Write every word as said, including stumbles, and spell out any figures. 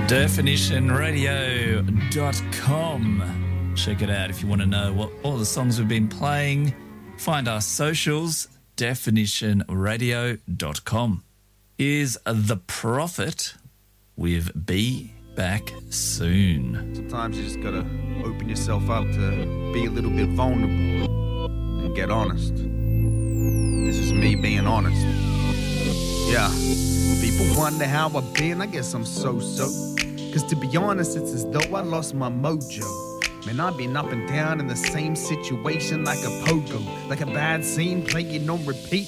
definition radio dot com. Check it out if you want to know what all the songs we've been playing. Find our socials, definition radio dot com. Here's The Prophet with Be Back Soon. Sometimes you just gotta open yourself up to be a little bit vulnerable and get honest. This is me being honest. Yeah. People wonder how I've been, I guess I'm so-so. Cause to be honest, it's as though I lost my mojo. Man, I've been up and down in the same situation like a pogo. Like a bad scene playing on repeat.